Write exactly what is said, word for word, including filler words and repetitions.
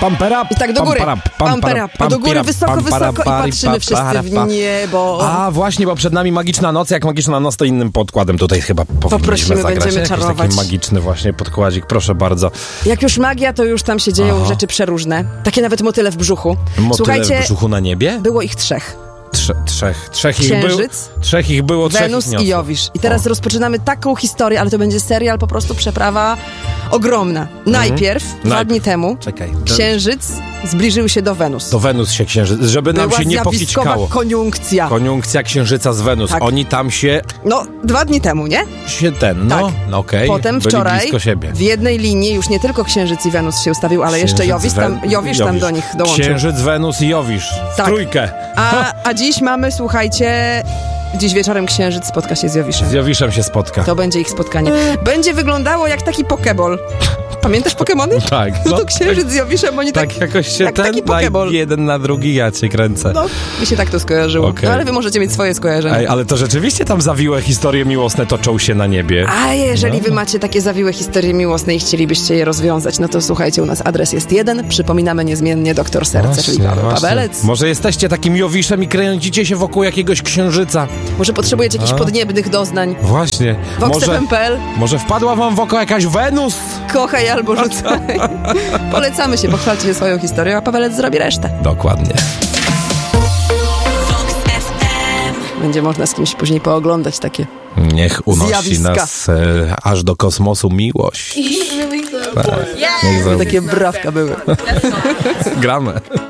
pampera. I tak do góry. Pampera. A do góry wysoko, wysoko i patrzymy wszyscy w niebo. A właśnie, bo przed nami magiczna noc. Jak magiczna noc, to innym podkładem tutaj chyba powinniśmy Poprosimy, zagrać. będziemy Jakiś czarować. taki magiczny właśnie podkładzik, proszę bardzo. Jak już magia, to już tam się dzieją Aha. rzeczy przeróżne. Takie nawet motyle w brzuchu. Motyle Słuchajcie, w brzuchu na niebie? było ich trzech. Trze, trzech. Trzech ich, był, Księżyc, trzech ich było, trzech Wenus ich i niosło. Jowisz. I teraz O. rozpoczynamy taką historię, ale to będzie serial, po prostu przeprawa ogromna. Najpierw, dwa Najpierw. dni temu, Czekaj. Księżyc zbliżył się do Wenus. Do Wenus się księżyc, żeby nam Była się nie zjawiskowa pokićkało. koniunkcja. Koniunkcja księżyca z Wenus. Tak. Oni tam się, No, dwa dni temu, nie? się ten, no, Tak. no okej, Potem byli wczoraj blisko siebie. w jednej linii już nie tylko Księżyc i Wenus się ustawił, ale jeszcze Księżyc, Jowisz tam, Wen- Jowisz tam do nich dołączył. Księżyc, Wenus i Jowisz. W Tak. trójkę. A, a dziś mamy, słuchajcie, dziś wieczorem Księżyc spotka się z Jowiszem. Z Jowiszem się spotka. To będzie ich spotkanie. Będzie wyglądało jak taki pokeball. Pamiętasz Pokemony? Tak. No to Księżyc z Jowiszem, oni tak... Tak jakoś się jak ten, taki na, pokeball. jeden na drugi, ja cię kręcę. No, mi się tak to skojarzyło. Okej. No, ale wy możecie mieć swoje skojarzenia. Ej, ale to rzeczywiście tam zawiłe historie miłosne toczą się na niebie. A jeżeli No. wy macie takie zawiłe historie miłosne i chcielibyście je rozwiązać, no to słuchajcie, u nas adres jest jeden. Przypominamy niezmiennie doktor Serce, czyli Paweł Pawelec. Może jesteście takim Jowiszem i kręcicie się wokół jakiegoś księżyca. Może potrzebujecie jakichś A. podniebnych doznań. Właśnie. vox Może, f m kropka p l. może wpadła wam w oko jakaś Wenus? Kochaj albo rzucaj. Polecamy się, pochwalcie się swoją historią, a Pawelec zrobi resztę. Dokładnie. Będzie można z kimś później pooglądać takie. Niech unosi Zjawiska. nas e, aż do kosmosu miłość. Tak. Niech zrobi. Takie brawka były. Gramy.